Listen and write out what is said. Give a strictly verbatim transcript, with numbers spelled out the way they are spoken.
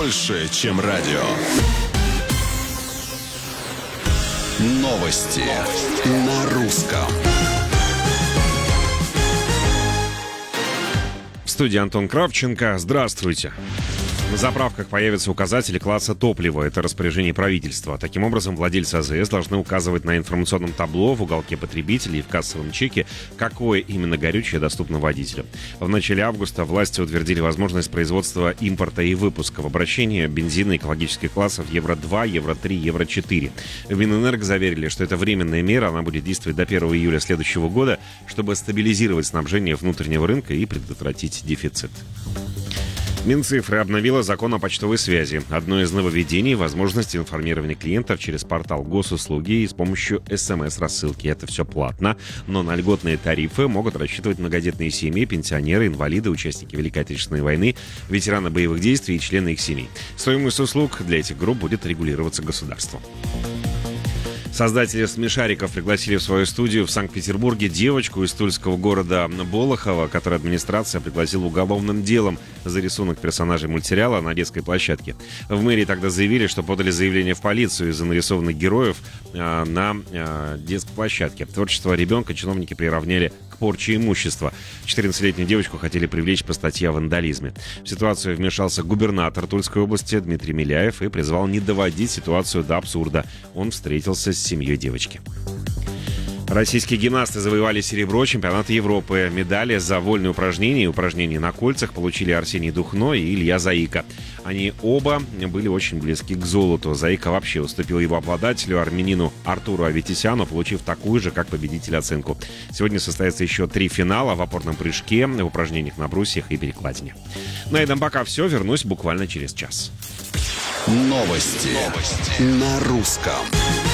больше, чем радио. Новости на русском. В студии Антон Кравченко. Здравствуйте. На заправках появятся указатели класса топлива. Это распоряжение правительства. Таким образом, владельцы АЗС должны указывать на информационном табло в уголке потребителей и в кассовом чеке, какое именно горючее доступно водителю. В начале августа власти утвердили возможность производства, импорта и выпуска в обращение бензина экологических классов евро два, евро три, евро четыре. В Минэнерго заверили, что это временная мера, она будет действовать до первого июля следующего года, чтобы стабилизировать снабжение внутреннего рынка и предотвратить дефицит. Минцифры обновила закон о почтовой связи. Одно из нововведений – возможность информирования клиентов через портал госуслуги и с помощью эс эм эс-рассылки. Это все платно, но на льготные тарифы могут рассчитывать многодетные семьи, пенсионеры, инвалиды, участники Великой Отечественной войны, ветераны боевых действий и члены их семей. Стоимость услуг для этих групп будет регулироваться государством. Создатели смешариков пригласили в свою студию в Санкт-Петербурге девочку из тульского города Болохово, которую администрация пригласила уголовным делом за рисунок персонажей мультсериала на детской площадке. В мэрии тогда заявили, что подали заявление в полицию из-за нарисованных героев э, на э, детской площадке. Творчество ребенка чиновники приравняли к порче имущества. четырнадцатилетнюю девочку хотели привлечь по статье о вандализме. В ситуацию вмешался губернатор Тульской области Дмитрий Миляев и призвал не доводить ситуацию до абсурда. Он встретился с семьей девочки. Российские гимнасты завоевали серебро чемпионата Европы. Медали за вольные упражнения и упражнения на кольцах получили Арсений Духно и Илья Заика. Они оба были очень близки к золоту. Заика вообще уступил его обладателю, армянину Артуру Аветисяну, получив такую же, как победитель, оценку. Сегодня состоится еще три финала в опорном прыжке, в упражнениях на брусьях и перекладине. На этом пока все. Вернусь буквально через час. Новости, Новости. на русском.